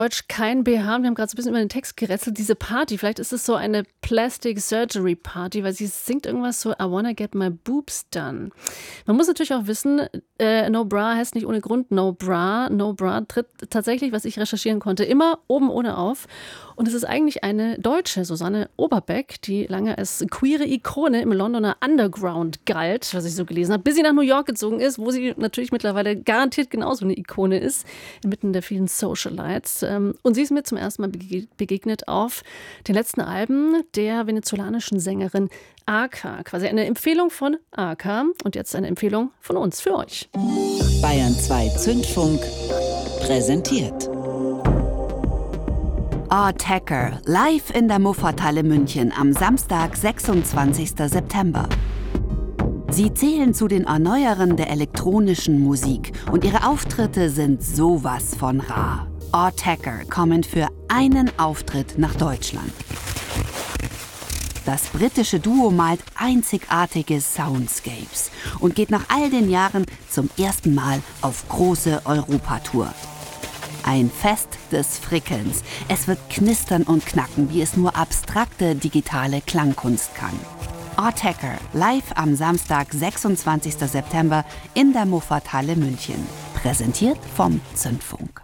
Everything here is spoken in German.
Deutsch kein BH. Wir haben gerade so ein bisschen über den Text gerätselt. Diese Party, vielleicht ist es so eine Plastic Surgery Party, weil sie singt irgendwas so: I wanna get my boobs done. Man muss natürlich auch wissen, No Bra heißt nicht ohne Grund No Bra. No Bra tritt tatsächlich, was ich recherchieren konnte, immer oben ohne auf. Und es ist eigentlich eine Deutsche, Susanne Oberbeck, die lange als queere Ikone im Londoner Underground galt, was ich so gelesen habe, bis sie nach New York gezogen ist, wo sie natürlich mittlerweile garantiert genauso eine Ikone ist, inmitten der vielen Socialites. Und sie ist mir zum ersten Mal begegnet auf den letzten Alben der venezolanischen Sängerin AK. Quasi eine Empfehlung von AK und jetzt eine Empfehlung von uns für euch. Bayern 2 Zündfunk präsentiert Attacker, live in der Muffathalle München am Samstag, 26. September. Sie zählen zu den Erneuerern der elektronischen Musik und ihre Auftritte sind sowas von rar. Attacker kommen für einen Auftritt nach Deutschland. Das britische Duo malt einzigartige Soundscapes und geht nach all den Jahren zum ersten Mal auf große Europatour. Ein Fest des Frickelns. Es wird knistern und knacken, wie es nur abstrakte digitale Klangkunst kann. Attacker, live am Samstag, 26. September in der Muffathalle München. Präsentiert vom Zündfunk.